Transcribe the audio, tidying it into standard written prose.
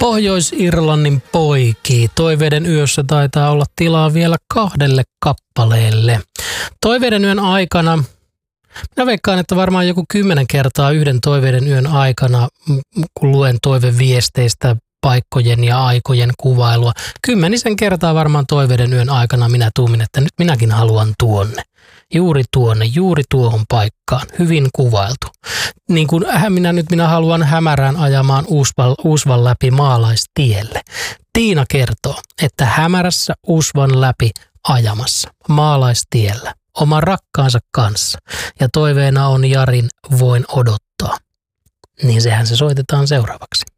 Pohjois-Irlannin poikii. Toiveiden yössä taitaa olla tilaa vielä 2 kappaleelle. Toiveiden yön aikana, minä veikkaan, että varmaan joku 10 kertaa yhden toiveiden yön aikana, kun luen toiveviesteistä paikkojen ja aikojen kuvailua. 10 kertaa varmaan toiveiden yön aikana minä tuumin, että nyt minäkin haluan tuonne. Juuri tuohon paikkaan. Hyvin kuvailtu. Niin kuin minä haluan hämärään ajamaan Uusvan läpi Maalaistielle. Tiina kertoo, että hämärässä Uusvan läpi ajamassa Maalaistiellä oman rakkaansa kanssa. Ja toiveena on Jarin Voin odottaa. Niin sehän se soitetaan seuraavaksi.